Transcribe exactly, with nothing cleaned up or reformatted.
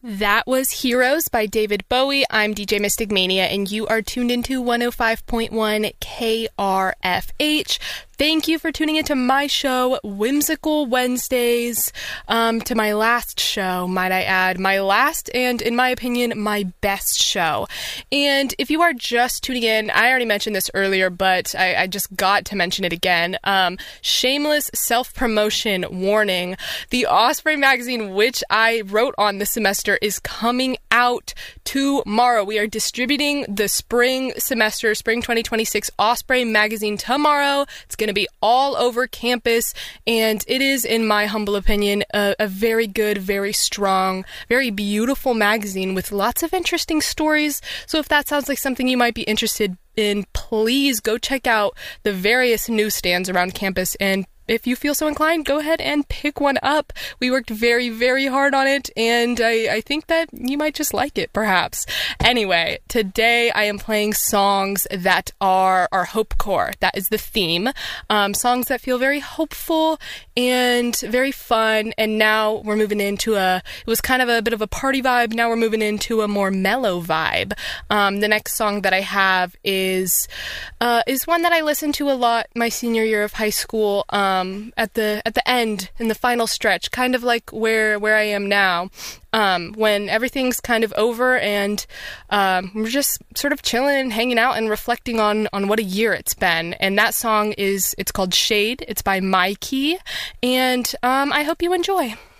That was Heroes by David Bowie. I'm D J Mystic Mania, and you are tuned into one oh five point one K R F H. Thank you for tuning into my show, Whimsical Wednesdays, um, to my last show, might I add. My last and, in my opinion, my best show. And if you are just tuning in, I already mentioned this earlier, but I, I just got to mention it again. Um, shameless self-promotion warning. The Osprey magazine, which I wrote on this semester, is coming out tomorrow. We are distributing the spring semester, spring twenty twenty-six Osprey magazine tomorrow. It's going to be all over campus, and it is, in my humble opinion, a, a very good, very strong, very beautiful magazine with lots of interesting stories. So if that sounds like something you might be interested in, please go check out the various newsstands around campus, and if you feel so inclined, go ahead and pick one up. We worked very, very hard on it, and I, I think that you might just like it, perhaps. Anyway, today I am playing songs that are, are hopecore. That is the theme. Um, songs that feel very hopeful and very fun, and now we're moving into a, it was kind of a bit of a party vibe, now we're moving into a more mellow vibe. Um, the next song that I have is, uh, is one that I listened to a lot my senior year of high school, um, Um, at the at the end, in the final stretch, kind of like where where I am now, um, when everything's kind of over and um, we're just sort of chilling and hanging out and reflecting on on what a year it's been. And that song is, it's called Shade. It's by Mikey, and um, I hope you enjoy.